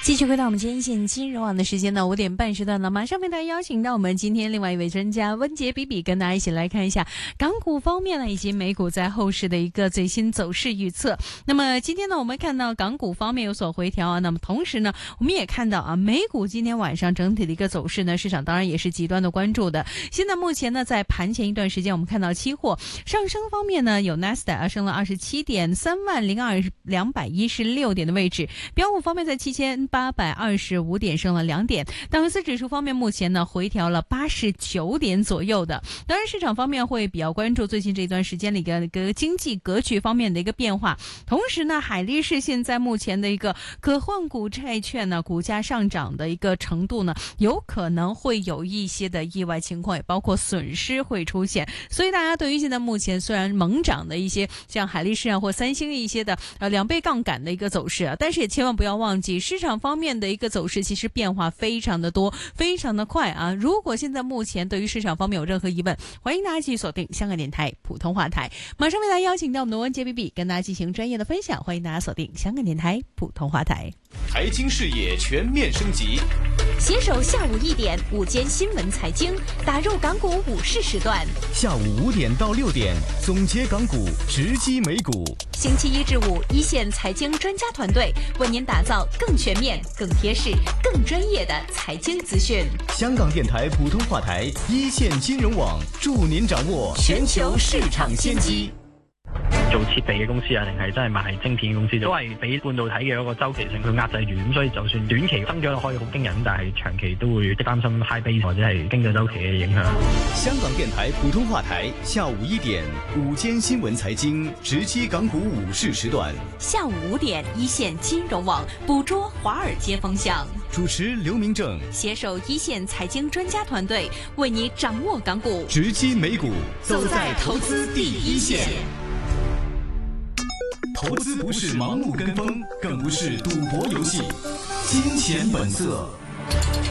继续回到我们今天一线金融网的时间呢，5点半时段了，马上为大家邀请到我们今天另外一位专家温杰比比，跟大家一起来看一下港股方面呢，以及美股在后市的一个最新走势预测。那么今天呢，我们看到港股方面有所回调啊，那么同时呢，我们也看到啊，美股今天晚上整体的一个走势呢，市场当然也是极端的关注的。现在目前呢，在盘前一段时间，我们看到期货上升方面呢，有 Nasdaq 升了27点，30216点的位置，标普方面在7825点升了2点，道琼斯指数方面目前呢回调了89点左右的。当然市场方面会比较关注最近这段时间的一个经济格局方面的一个变化，同时呢海力士现在目前的一个可换股债券呢股价上涨的一个程度呢，有可能会有一些的意外情况，也包括损失会出现。所以大家对于现在目前虽然猛涨的一些像海力士啊或三星一些的2倍杠杆的一个走势啊，但是也千万不要忘记市场方面的一个走势其实变化非常的多，非常的快啊！如果现在目前对于市场方面有任何疑问，欢迎大家继续锁定香港电台普通话台，马上为大家邀请到我们的温杰比比跟大家进行专业的分享，欢迎大家锁定香港电台普通话台。 财经视野全面升级， 携手下午1点午间新闻财经，打入港股午市时段。 下午5点到6点，总结港股，直击美股。 星期1至5，一线财经专家团队为您打造更全面、更贴市、更专业的财经资讯。 香港電台普通話台，一線金融網，助您掌握全球市場先機。 做設備嘅公司啊，定係真係賣晶片嘅公司，都係俾半導體嘅一個周期性去壓制住，咁所以就算短期增長可以好驚人，但係長期都會擔心 high base 或者係經濟周期嘅影響。 香港電台普通話台，下午1點午間新聞財經，直擊港股午市時段。 下午5點，一線金融網捕捉華爾街風向。 主持劉明正， 攜手一線財經專家團隊，為你掌握港股， 直擊美股，走在投資第一線。投資不是盲目跟風，更不是賭博遊戲，金錢本色。